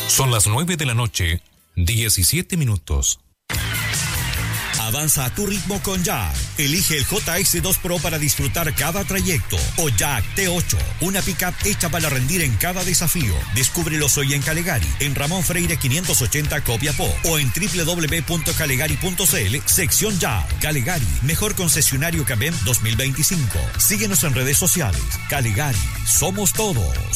Son las 9 de la noche, 17 minutos. Avanza a tu ritmo con Jack. Elige el JS2 Pro para disfrutar cada trayecto. O Jack T8, una pickup hecha para rendir en cada desafío. Descúbrelos hoy en Calegari, en Ramón Freire 580 Copiapó, o en www.calegari.cl, sección Jack. Calegari, mejor concesionario Cabem 2025. Síguenos en redes sociales. Calegari, somos todos.